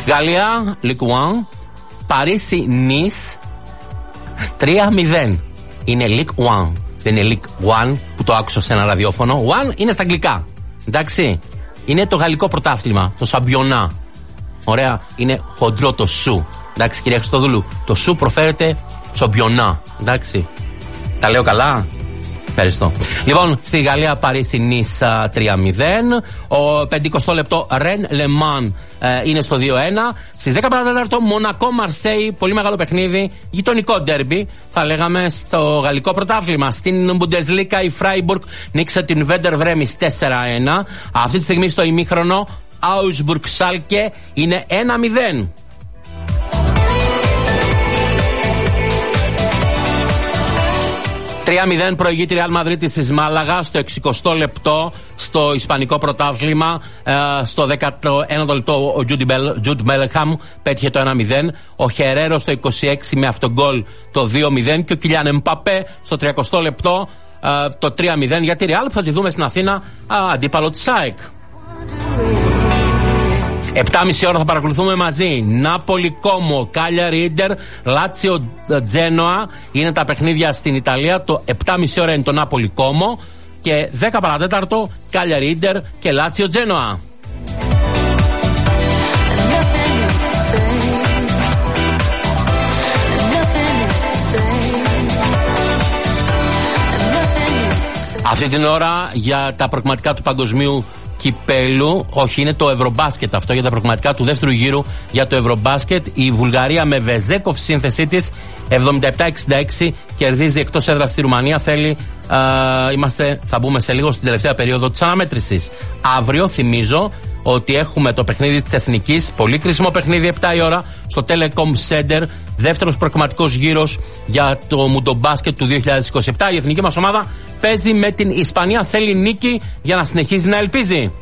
Γαλλία, Ligue 1. Παρίσι, Νις 3-0. Είναι Ligue 1. Δεν είναι Ligue 1 που το άκουσα σε ένα ραδιόφωνο. 1 είναι στα αγγλικά. Εντάξει. Είναι το γαλλικό πρωτάθλημα. Το Σαμπιονά. Ωραία. Είναι χοντρό το σου. Εντάξει, κυρία Χριστοδούλου. Το σου προφέρεται Σαμπιονά. Εντάξει. Τα λέω καλά. Ευχαριστώ. Λοιπόν, στη Γαλλία Παρίσι Νις 3-0. Ο 50 λεπτό Ρεν Λεμάν είναι στο 2-1. Στις 10 παρατέταρτο Μονακό Μαρσέη. Πολύ μεγάλο παιχνίδι. Γειτονικό ντέρμπι. Θα λέγαμε στο γαλλικό πρωτάθλημα. Στην Bundesliga η Φράιμπουργκ νίκησε την Βέντερ Βρέμις 4-1. Αυτή τη στιγμή στο ημίχρονο Augsburg Σάλκε είναι 1-0. 3-0 προηγείται η Ρεάλ Μαδρίτης της Μάλαγα στο 60 λεπτό στο Ισπανικό πρωτάθλημα. Στο 19ο λεπτό ο Τζουντ Μπέλεγχαμ πέτυχε το 1-0. Ο Χερέρο στο 26 με αυτόν γκολ το 2-0 και ο Κιλιάν Εμπαπέ στο 30 λεπτό το 3-0 για τη Ρεάλ που θα τη δούμε στην Αθήνα αντίπαλο της ΑΕΚ. 7.30 ώρα θα παρακολουθούμε μαζί. Νάπολη Κόμο, Κάλιαρι Ίντερ, Λάτσιο Τζένοα. Είναι τα παιχνίδια στην Ιταλία. Το 7.30 ώρα είναι το Νάπολη Κόμο. Και 10 παρατέταρτο Κάλιαρι Ίντερ και Λάτσιο Τζένοα. Αυτή την ώρα για τα προκριματικά του παγκοσμίου κυπέλου, όχι, είναι το Ευρωμπάσκετ αυτό, για τα προκριματικά του δεύτερου γύρου για το Ευρωμπάσκετ. Η Βουλγαρία με Βεζέκοφ σύνθεσή της 77-66 κερδίζει εκτός έδρας στη Ρουμανία. Θα μπούμε σε λίγο στην τελευταία περίοδο της αναμέτρησης. Αύριο θυμίζω ότι έχουμε το παιχνίδι της Εθνικής, πολύ κρίσιμο παιχνίδι, 7 η ώρα στο Telecom Center, δεύτερος προκριματικός γύρος για το Μουντομπάσκετ του 2027. Η εθνική μας ομάδα παίζει με την Ισπανία, θέλει νίκη για να συνεχίζει να ελπίζει.